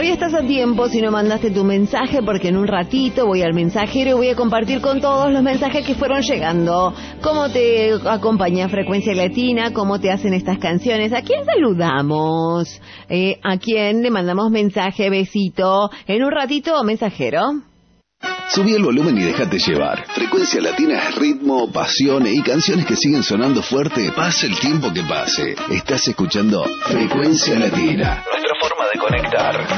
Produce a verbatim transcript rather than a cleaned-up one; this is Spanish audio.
todavía estás a tiempo si no mandaste tu mensaje, porque en un ratito voy al mensajero y voy a compartir con todos los mensajes que fueron llegando. ¿Cómo te acompaña Frecuencia Latina? ¿Cómo te hacen estas canciones? ¿A quién saludamos? Eh, ¿A quién le mandamos mensaje, besito? En un ratito, mensajero. Subí el volumen y déjate llevar. Frecuencia Latina es ritmo, pasión y canciones que siguen sonando fuerte, pase el tiempo que pase. Estás escuchando Frecuencia Latina, nuestra forma de conectar.